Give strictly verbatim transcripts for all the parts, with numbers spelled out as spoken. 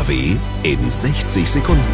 N R W in sechzig Sekunden.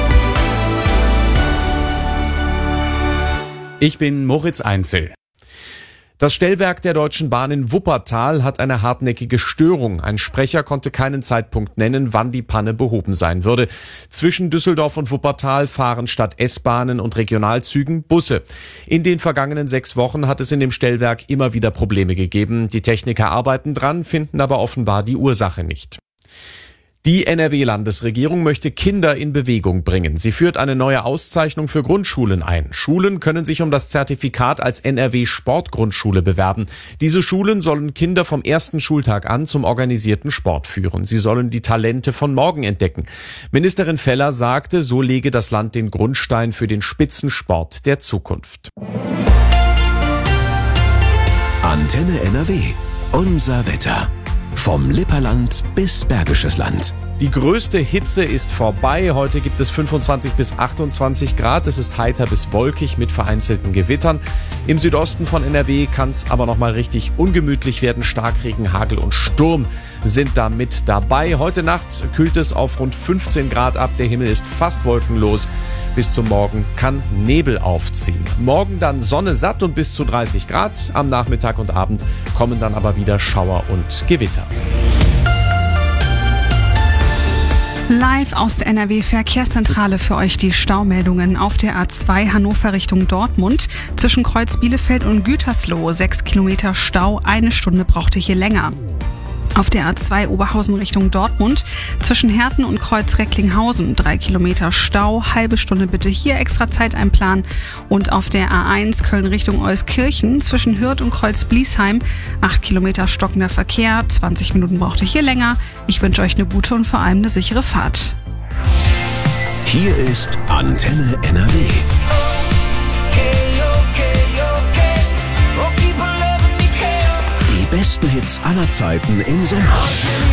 Ich bin Moritz Einzel. Das Stellwerk der Deutschen Bahn in Wuppertal hat eine hartnäckige Störung. Ein Sprecher konnte keinen Zeitpunkt nennen, wann die Panne behoben sein würde. Zwischen Düsseldorf und Wuppertal fahren statt S-Bahnen und Regionalzügen Busse. In den vergangenen sechs Wochen hat es in dem Stellwerk immer wieder Probleme gegeben. Die Techniker arbeiten dran, finden aber offenbar die Ursache nicht. Die N R W-Landesregierung möchte Kinder in Bewegung bringen. Sie führt eine neue Auszeichnung für Grundschulen ein. Schulen können sich um das Zertifikat als N R W-Sportgrundschule bewerben. Diese Schulen sollen Kinder vom ersten Schultag an zum organisierten Sport führen. Sie sollen die Talente von morgen entdecken. Ministerin Feller sagte, so lege das Land den Grundstein für den Spitzensport der Zukunft. Antenne N R W. Unser Wetter. Vom Lipperland bis Bergisches Land. Die größte Hitze ist vorbei. Heute gibt es fünfundzwanzig bis achtundzwanzig Grad. Es ist heiter bis wolkig mit vereinzelten Gewittern. Im Südosten von N R W kann es aber noch mal richtig ungemütlich werden. Starkregen, Hagel und Sturm sind da mit dabei. Heute Nacht kühlt es auf rund fünfzehn Grad ab. Der Himmel ist fast wolkenlos. Bis zum Morgen kann Nebel aufziehen. Morgen dann Sonne satt und bis zu dreißig Grad. Am Nachmittag und Abend kommen dann aber wieder Schauer und Gewitter. Live aus der N R W-Verkehrszentrale für euch die Staumeldungen auf der A zwei Hannover Richtung Dortmund. Zwischen Kreuz Bielefeld und Gütersloh sechs Kilometer Stau, eine Stunde brauchte hier länger. Auf der A zwei Oberhausen Richtung Dortmund zwischen Herten und Kreuz Recklinghausen drei Kilometer Stau, halbe Stunde bitte hier extra Zeit einplanen. Und auf der A eins Köln Richtung Euskirchen zwischen Hürth und Kreuz Bliesheim acht Kilometer stockender Verkehr, zwanzig Minuten brauchte hier länger. Ich wünsche euch eine gute und vor allem eine sichere Fahrt. Hier ist Antenne N R W. Die besten Hits aller Zeiten im Sommer.